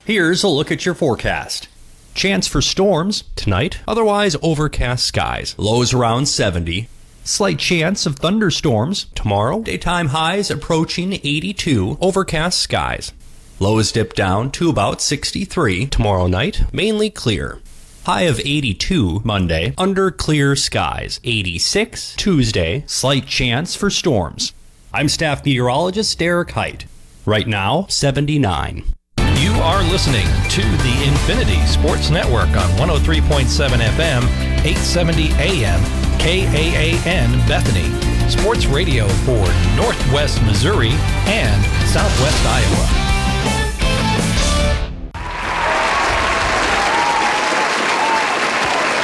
Here's a look at your forecast. Chance for storms tonight, otherwise overcast skies. Lows around 70. Slight chance of thunderstorms tomorrow. Daytime highs approaching 82. Overcast skies. Lows dip down to about 63 tomorrow night. Mainly clear. High of 82 Monday. Under clear skies. 86 Tuesday. Slight chance for storms. I'm staff meteorologist Derek Height. Right now, 79. You are listening to the Infinity Sports Network on 103.7 FM, 870 AM, KAAN Bethany. Sports radio for Northwest Missouri and Southwest Iowa.